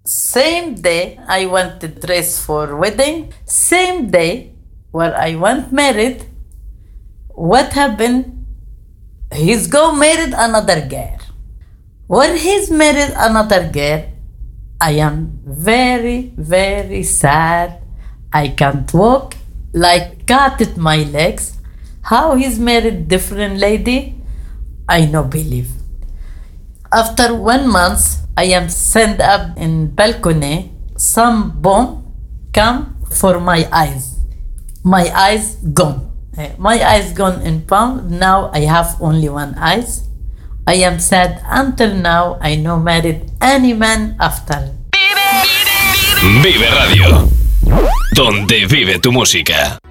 Same day I want to dress for wedding. Same day where I want married. What happened? He's go married another girl. When he's married another girl, I am very, very sad. I can't walk, like cut at my legs. How he's married different lady, I no believe. After 1 month, I am sent up in balcony. Some bomb come for my eyes. My eyes gone. My eyes gone in bomb. Now I have only one eyes. I am sad until now. I no married any man after. Vive Radio, donde vive tu música.